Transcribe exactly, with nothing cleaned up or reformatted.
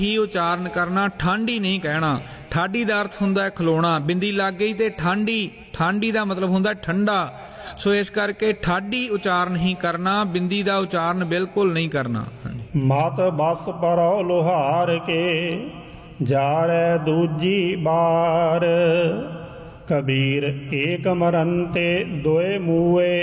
ਹੀ ਉਚਾਰਨ ਕਰਨਾ, ਠਾਂਡੀ ਨਹੀਂ ਕਹਿਣਾ। ਠਾਡੀ ਦਾ ਅਰਥ ਹੁੰਦਾ ਖਲੋਣਾ। ਬਿੰਦੀ ਲੱਗ ਗਈ ਤੇ ਠਾਂਡੀ, ਠਾਂਡੀ ਦਾ ਮਤਲਬ ਹੁੰਦਾ ਠੰਡਾ। ਸੋ ਇਸ ਕਰਕੇ ਠਾਡੀ ਉਚਾਰਨ ਹੀ ਕਰਨਾ, ਬਿੰਦੀ ਦਾ ਉਚਾਰਨ ਬਿਲਕੁਲ ਨਹੀਂ ਕਰਨਾ। ਮਤ ਬਸ ਪਰੋ ਲੋਹਾਰ ਕੇ ਜਾਰੈ ਦੂਜੀ ਬਾਰ। ਕਬੀਰ ਏਕ ਮਰੰਤੇ ਦੋਏ ਮੂਏ